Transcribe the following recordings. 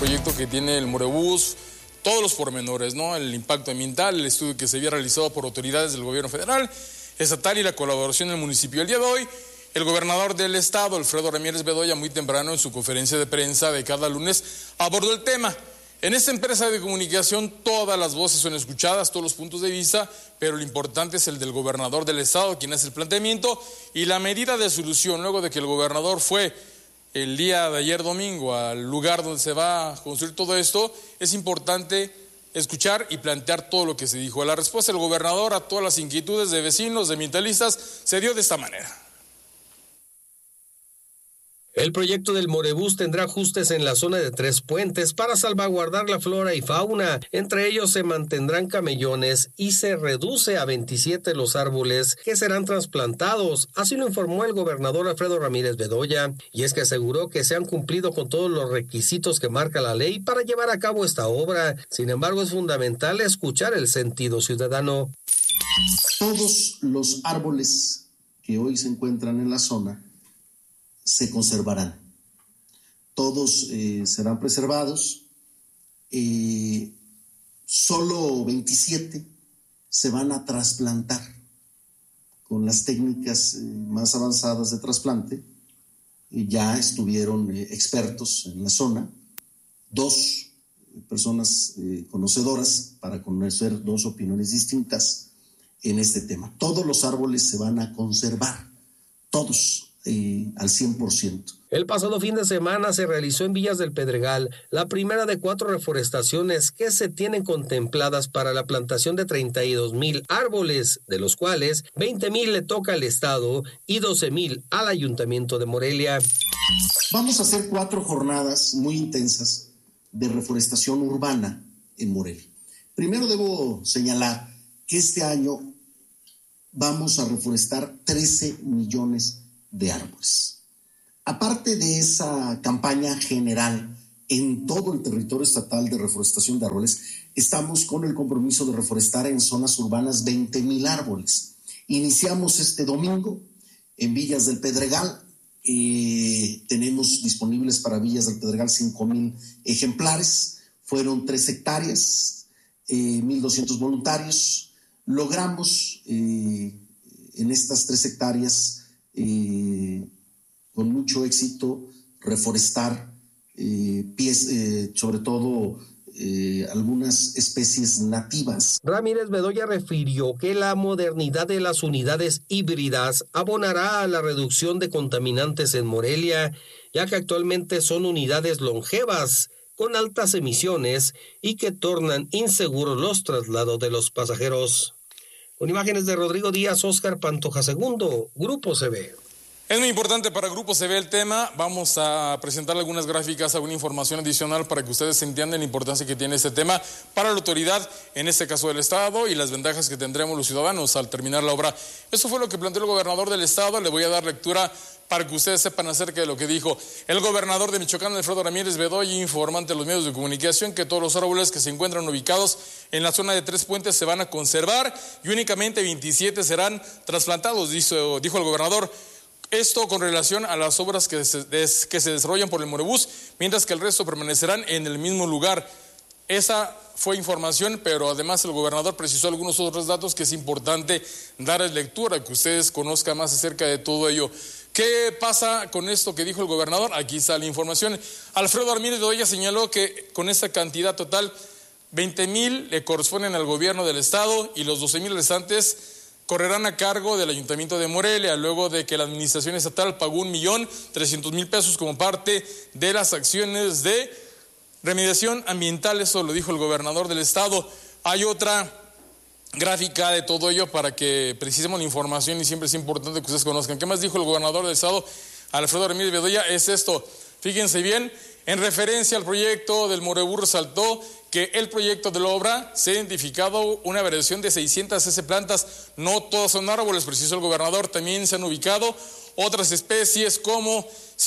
proyecto que tiene el Morebús, todos los pormenores, ¿no? El impacto ambiental, el estudio que se había realizado por autoridades del gobierno federal, estatal y la colaboración del municipio. El día de hoy, el gobernador del estado, Alfredo Ramírez Bedoya, muy temprano en su conferencia de prensa de cada lunes, abordó el tema. En esta empresa de comunicación todas las voces son escuchadas, todos los puntos de vista, pero lo importante es el del gobernador del estado, quien hace el planteamiento y la medida de solución. Luego de que el gobernador fue el día de ayer domingo al lugar donde se va a construir todo esto, es importante escuchar y plantear todo lo que se dijo. La respuesta del gobernador a todas las inquietudes de vecinos, de ambientalistas, se dio de esta manera. El proyecto del Morebús tendrá ajustes en la zona de Tres Puentes para salvaguardar la flora y fauna. Entre ellos se mantendrán camellones y se reduce a 27 los árboles que serán trasplantados. Así lo informó el gobernador Alfredo Ramírez Bedoya. Y es que aseguró que se han cumplido con todos los requisitos que marca la ley para llevar a cabo esta obra. Sin embargo, es fundamental escuchar el sentido ciudadano. Todos los árboles que hoy se encuentran en la zona se conservarán, todos serán preservados, solo 27 se van a trasplantar con las técnicas más avanzadas de trasplante. Ya estuvieron expertos en la zona, 2 personas conocedoras para conocer 2 opiniones distintas en este tema. Todos los árboles se van a conservar, todos. Al 100%. El pasado fin de semana se realizó en Villas del Pedregal la primera de 4 reforestaciones que se tienen contempladas para la plantación de 32,000 árboles, de los cuales 20,000 le toca al Estado y 12,000 al Ayuntamiento de Morelia. Vamos a hacer 4 jornadas muy intensas de reforestación urbana en Morelia. Primero debo señalar que este año vamos a reforestar 13 millones de árboles. Aparte de esa campaña general en todo el territorio estatal de reforestación de árboles, estamos con el compromiso de reforestar en zonas urbanas 20,000 árboles. Iniciamos este domingo en Villas del Pedregal. Tenemos disponibles para Villas del Pedregal 5,000 ejemplares. Fueron 3 hectáreas, 1,200 voluntarios. Logramos en estas 3 hectáreas con mucho éxito reforestar sobre todo algunas especies nativas. Ramírez Bedoya refirió que la modernidad de las unidades híbridas abonará a la reducción de contaminantes en Morelia, ya que actualmente son unidades longevas con altas emisiones y que tornan inseguros los traslados de los pasajeros. Con imágenes de Rodrigo Díaz, Óscar Pantoja II, Grupo CB. Es muy importante para Grupo CB el tema. Vamos a presentar algunas gráficas, alguna información adicional para que ustedes entiendan la importancia que tiene este tema para la autoridad, en este caso del Estado, y las ventajas que tendremos los ciudadanos al terminar la obra. Eso fue lo que planteó el gobernador del Estado. Le voy a dar lectura para que ustedes sepan acerca de lo que dijo el gobernador de Michoacán, Alfredo Ramírez Bedoya, informó ante los medios de comunicación que todos los árboles que se encuentran ubicados en la zona de Tres Puentes se van a conservar y únicamente 27 serán trasplantados, dijo el gobernador. Esto con relación a las obras que se desarrollan por el Morebús, mientras que el resto permanecerán en el mismo lugar. Esa fue información, pero además el gobernador precisó algunos otros datos que es importante darles lectura, que ustedes conozcan más acerca de todo ello. ¿Qué pasa con esto que dijo el gobernador? Aquí está la información. Alfredo Ramírez Bedoya señaló que con esta cantidad total, 20,000 le corresponden al gobierno del Estado y los 12,000 restantes correrán a cargo del Ayuntamiento de Morelia, luego de que la administración estatal pagó 1,300,000 pesos como parte de las acciones de remediación ambiental. Eso lo dijo el gobernador del Estado. Hay otra gráfica de todo ello para que precisemos la información y siempre es importante que ustedes conozcan. ¿Qué más dijo el gobernador del Estado, Alfredo Ramírez Bedoya? Es esto. Fíjense bien, en referencia al proyecto del Morebús resaltó que el proyecto de la obra se ha identificado una variación de 600 plantas. No todas son árboles, precisó el gobernador. También se han ubicado otras especies como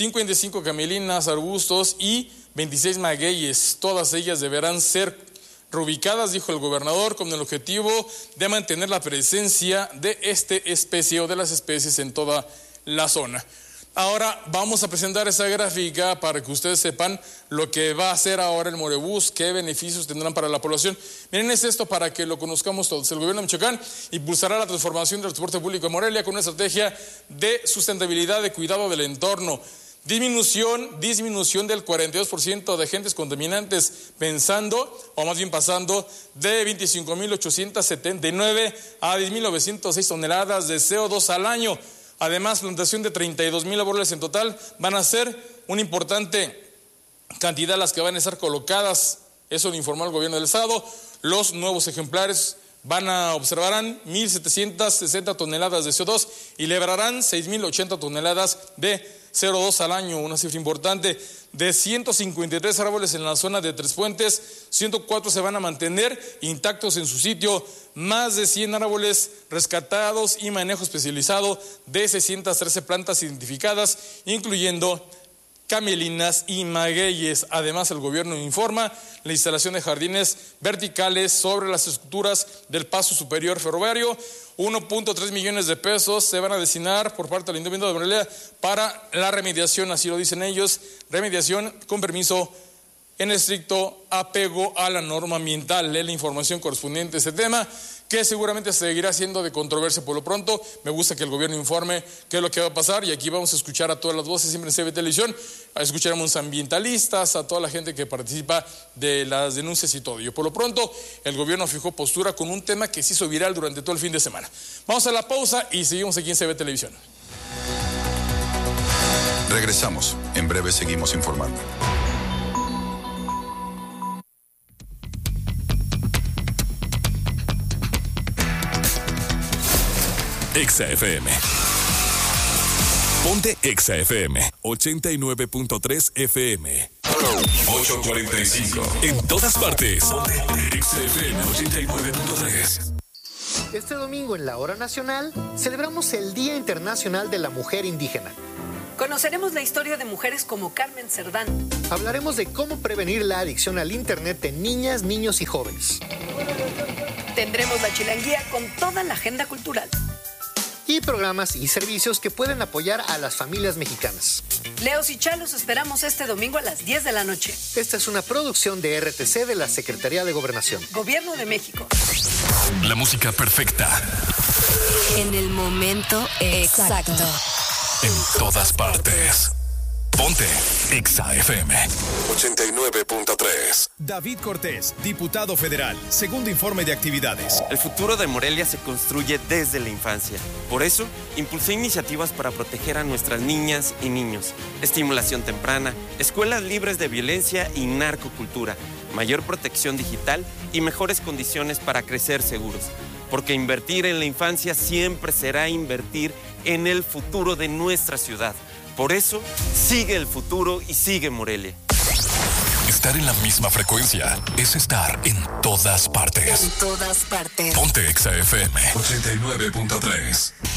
55 camelinas, arbustos y 26 magueyes. Todas ellas deberán ser reubicadas, dijo el gobernador, con el objetivo de mantener la presencia de esta especie o de las especies en toda la zona. Ahora vamos a presentar esa gráfica para que ustedes sepan lo que va a hacer ahora el Morebús, qué beneficios tendrán para la población. Miren, es esto para que lo conozcamos todos. El gobierno de Michoacán impulsará la transformación del transporte público en Morelia con una estrategia de sustentabilidad, de cuidado del entorno. Disminución del 42% de agentes contaminantes, pasando de 25.879 a 10.906 toneladas de CO2 al año. Además, plantación de 32,000 árboles en total. Van a ser una importante cantidad las que van a estar colocadas. Eso lo informó el gobierno del estado. Los nuevos ejemplares observarán 1.760 toneladas de CO2 y liberarán 6.080 toneladas de CO2 al año, una cifra importante. De 153 árboles en la zona de Tres Puentes, 104 se van a mantener intactos en su sitio, más de 100 árboles rescatados y manejo especializado de 613 plantas identificadas, incluyendo camelinas y magueyes. Además, el gobierno informa la instalación de jardines verticales sobre las estructuras del paso superior ferroviario. 1.3 millones de pesos se van a destinar por parte del Ayuntamiento de Morelia para la remediación, así lo dicen ellos, remediación con permiso en estricto apego a la norma ambiental. Lee la información correspondiente a este tema, que seguramente seguirá siendo de controversia por lo pronto. Me gusta que el gobierno informe qué es lo que va a pasar, y aquí vamos a escuchar a todas las voces siempre en CB Televisión. Escucharemos ambientalistas, a toda la gente que participa de las denuncias y todo. Y por lo pronto, el gobierno fijó postura con un tema que se hizo viral durante todo el fin de semana. Vamos a la pausa y seguimos aquí en CB Televisión. Regresamos. En breve seguimos informando. Exa FM. Ponte Exa FM 89.3 FM. 8:45. En todas partes. Ponte Exa FM 89.3. Este domingo en la Hora Nacional celebramos el Día Internacional de la Mujer Indígena. Conoceremos la historia de mujeres como Carmen Cerdán. Hablaremos de cómo prevenir la adicción al Internet de niñas, niños y jóvenes. Tendremos la chilanguía con toda la agenda cultural. Y programas y servicios que pueden apoyar a las familias mexicanas. Leos y Chalos esperamos este domingo a las 10 de la noche. Esta es una producción de RTC de la Secretaría de Gobernación. Gobierno de México. La música perfecta. En el momento exacto. En todas partes. Ponte Exa FM 89.3. David Cortés, diputado federal. Segundo informe de actividades. El futuro de Morelia se construye desde la infancia. Por eso, impulsé iniciativas para proteger a nuestras niñas y niños. Estimulación temprana, escuelas libres de violencia y narcocultura, mayor protección digital y mejores condiciones para crecer seguros. Porque invertir en la infancia siempre será invertir en el futuro de nuestra ciudad. Por eso, sigue el futuro y sigue Morelia. Estar en la misma frecuencia es estar en todas partes. En todas partes. Ponte Exa FM 89.3.